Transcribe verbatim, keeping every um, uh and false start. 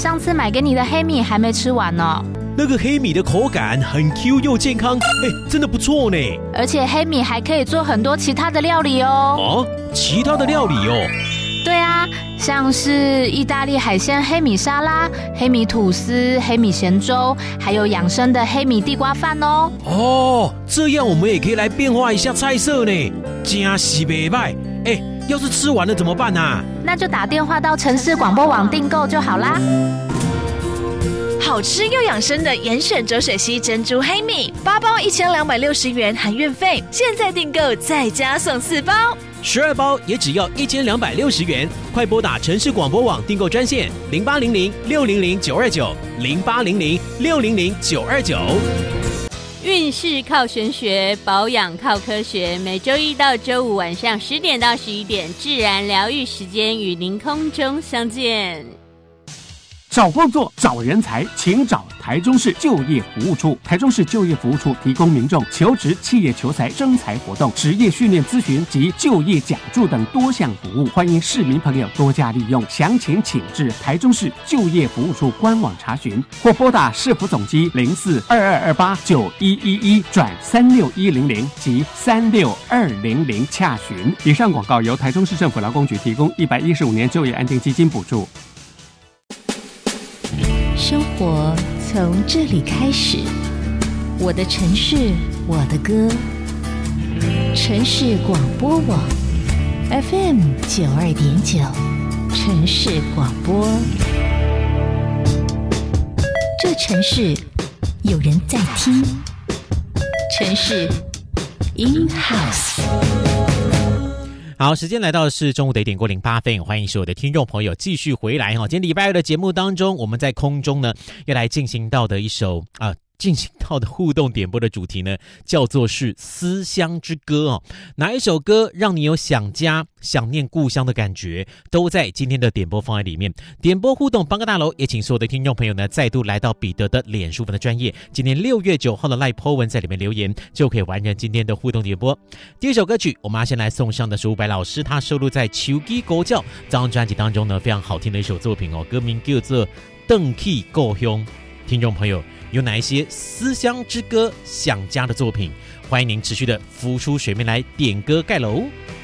上次买给你的黑米还没吃完呢。 那个黑米的口感很 Q 又健康，哎，真的不错呢。 而且黑米还可以做很多其他的料理哦。 哦，其他的料理哦？ 对啊，像是意大利海鲜黑米沙拉、黑米吐司、黑米咸粥，还有养生的黑米地瓜饭哦。 哦，这样我们也可以来变化一下菜色呢，真是不错。哎，要是吃完了怎么办啊？ 那就打电话到城市广播网订购就好啦。 好吃又养生的严选浊水溪珍珠黑米，八包一千两百六十元含运费，现在订购再加送四包。 十二包也只要一千两百六十元，快拨打城市广播网订购专线零八零零六零零九二九零八零零六零零九二九。 运势靠玄学，保养靠科学。每周一到周五晚上十点到十一点，自然疗愈时间与您空中相见。 找工作、找人才，请找台中市就业服务处。台中市就业服务处提供民众求职、企业求才、征才活动、职业训练咨询及就业奖助等多项服务，欢迎市民朋友多加利用。详情请至台中市就业服务处官网查询，或拨打市府总机零四二二二八九一一一转三六一零零及三六二零零洽询。以上广告由台中市政府劳工局提供，一百一十五年就业安定基金补助。 生活从这里开始，我的城市，我的歌。城市广播网 F M 九二点九，城市广播。这城市有人在听，城市 In House。 好，时间来到的是中午的一点过零八分，欢迎所有的听众朋友继续回来哈。今天礼拜二的节目当中，我们在空中呢要来进行到的一首啊。呃进行到的互动点播的主题呢，叫做是思乡之歌哦。哪一首歌让你有想家、想念故乡的感觉，都在今天的点播方案里面。点播互动，帮个大楼，也请所有的听众朋友呢，再度来到彼得的脸书粉的专页。今天六月九号的 Live po 文在里面留言，就可以完成今天的互动点播。第一首歌曲，我们要先来送上的是伍佰老师，他收录在《手机国教》这张专辑当中呢，非常好听的一首作品哦，歌名叫做《邓去故乡》。听众朋友，有哪一些思乡之歌、想家的作品？欢迎您持续的浮出水面来点歌盖楼。